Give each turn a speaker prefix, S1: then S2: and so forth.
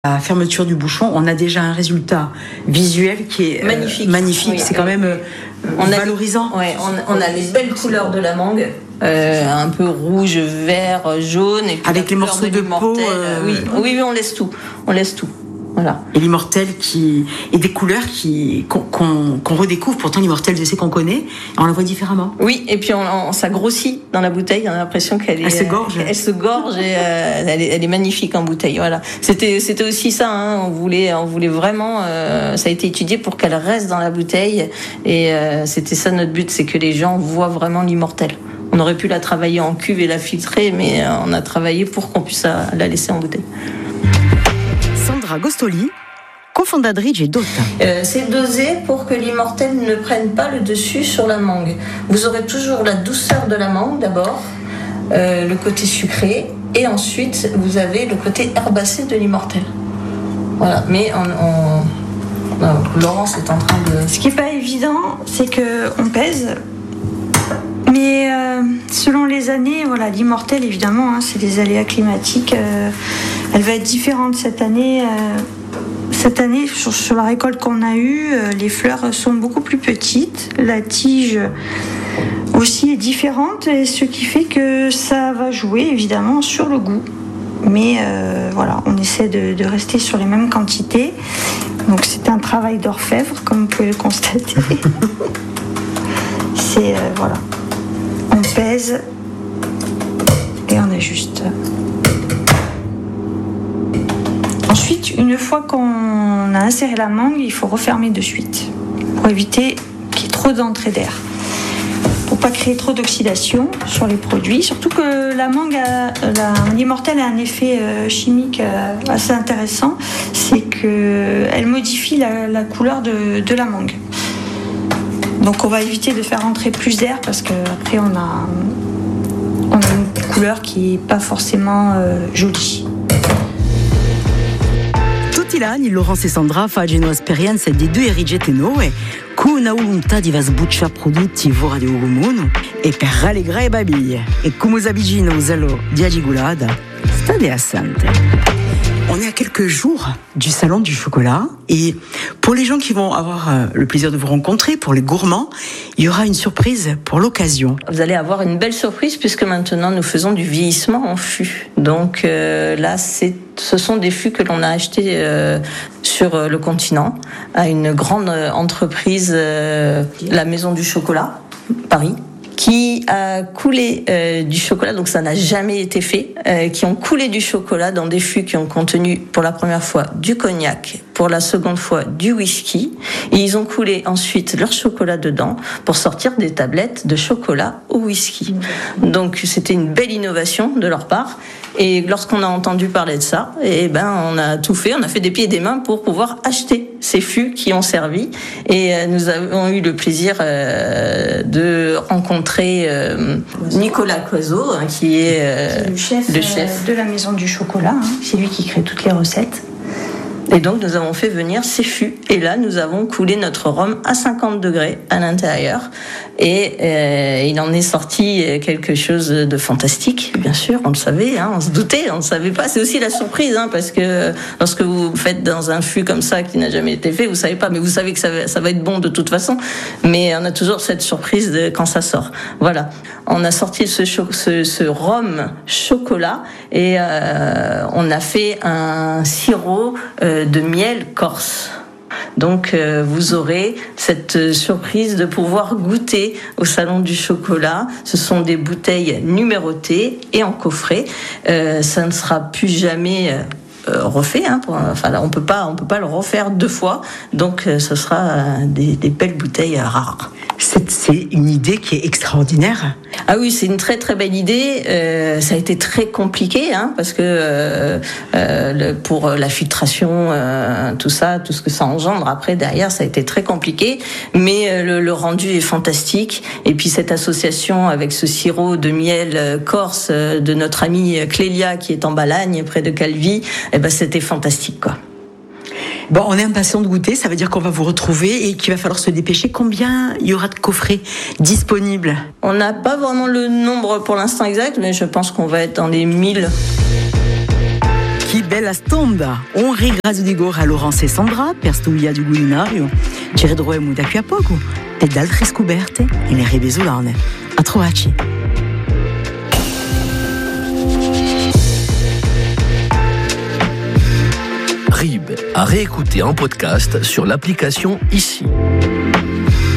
S1: la fermeture du bouchon, on a déjà un résultat visuel qui est magnifique. Oui, c'est quand même valorisant.
S2: On a les belles couleurs de la mangue, un peu rouge, vert, jaune, et puis
S1: avec les morceaux de peau.
S2: Oui, on laisse tout. Voilà.
S1: Et l'immortel et des couleurs qu'on redécouvre. Pourtant, l'immortel, je sais qu'on connaît, on la voit différemment.
S2: Oui, et puis ça grossit dans la bouteille. On a l'impression qu'elle
S1: se gorge.
S2: Elle se gorge et elle est magnifique en bouteille. Voilà. C'était aussi ça. On voulait vraiment. Ça a été étudié pour qu'elle reste dans la bouteille. Et c'était ça notre but, c'est que les gens voient vraiment l'immortel. On aurait pu la travailler en cuve et la filtrer, mais on a travaillé pour qu'on puisse la laisser en bouteille.
S1: Sandra Gostoli, cofondatrice d'Ota.
S2: C'est dosé pour que l'immortel ne prenne pas le dessus sur la mangue. Vous aurez toujours la douceur de la mangue d'abord, le côté sucré, et ensuite vous avez le côté herbacé de l'immortel. Voilà, mais Laurence est en train de...
S3: Ce qui n'est pas évident, c'est qu'on pèse. Mais selon les années, voilà, l'immortel, évidemment, c'est des aléas climatiques. Elle va être différente cette année. Cette année, sur la récolte qu'on a eue, les fleurs sont beaucoup plus petites. La tige aussi est différente, et ce qui fait que ça va jouer, évidemment, sur le goût. Mais voilà, on essaie de rester sur les mêmes quantités. Donc c'est un travail d'orfèvre, comme vous pouvez le constater. C'est... voilà. On pèse et on ajuste. Ensuite, une fois qu'on a inséré la mangue, il faut refermer de suite pour éviter qu'il y ait trop d'entrée d'air. Pour ne pas créer trop d'oxydation sur les produits. Surtout que la mangue, l'immortel a un effet chimique assez intéressant. C'est qu'elle modifie la couleur de la mangue. Donc on va éviter de faire entrer plus d'air parce qu'après on a une couleur qui n'est pas forcément jolie.
S1: Tutti gli anni Laurence e Sandra fanno esperienze di due ricette nuove con una volontà di sbucciare prodotti fuori di comune e per rallegrare i bambini. E come si avvicina allo dia gigulada, state assente. On est à quelques jours du salon du chocolat et pour les gens qui vont avoir le plaisir de vous rencontrer, pour les gourmands, il y aura une surprise pour l'occasion.
S2: Vous allez avoir une belle surprise puisque maintenant nous faisons du vieillissement en fût. Donc là, ce sont des fûts que l'on a achetés sur le continent à une grande entreprise, la Maison du Chocolat, Paris, qui a coulé du chocolat, donc ça n'a jamais été fait, qui ont coulé du chocolat dans des fûts qui ont contenu pour la première fois du cognac, pour la seconde fois du whisky, et ils ont coulé ensuite leur chocolat dedans pour sortir des tablettes de chocolat au whisky. Donc c'était une belle innovation de leur part. Et lorsqu'on a entendu parler de ça, on a tout fait, on a fait des pieds et des mains pour pouvoir acheter ces fûts qui ont servi. Et nous avons eu le plaisir de rencontrer Nicolas Coiseau, qui est
S3: le chef de la Maison du Chocolat. C'est lui qui crée toutes les recettes.
S2: Et donc nous avons fait venir ces fûts. Et là, nous avons coulé notre rhum à 50 degrés à l'intérieur. Et il en est sorti quelque chose de fantastique, bien sûr, on le savait, on se doutait, on ne savait pas. C'est aussi la surprise, parce que lorsque vous faites dans un fût comme ça qui n'a jamais été fait, vous ne savez pas, mais vous savez que ça va être bon de toute façon. Mais on a toujours cette surprise quand ça sort. Voilà, on a sorti ce rhum chocolat et on a fait un sirop de miel corse. Donc vous aurez cette surprise de pouvoir goûter au Salon du Chocolat. Ce sont des bouteilles numérotées et en coffret. Ça ne sera plus jamais refait. On peut pas le refaire deux fois. Donc ce sera des belles bouteilles rares.
S1: C'est une idée qui est extraordinaire.
S2: Ah oui, c'est une très très belle idée. Ça a été très compliqué parce que pour la filtration, tout ce que ça engendre après derrière, ça a été très compliqué. Mais le rendu est fantastique. Et puis cette association avec ce sirop de miel corse de notre amie Clélia qui est en Balagne près de Calvi, c'était fantastique quoi.
S1: Bon, on est impatient de goûter, ça veut dire qu'on va vous retrouver et qu'il va falloir se dépêcher. Combien il y aura de coffrets disponibles ?
S2: On n'a pas vraiment le nombre pour l'instant exact, mais je pense qu'on va être dans les 1000.
S1: Chi bella stonda. Un ringrazio di gore a Laurence e Sandra per studia di culinario. Ci ritroviamo da qui a poco e da altre scoperte in le ribesolane. A trovarci.
S4: RIB à réécouter en podcast sur l'application ICI.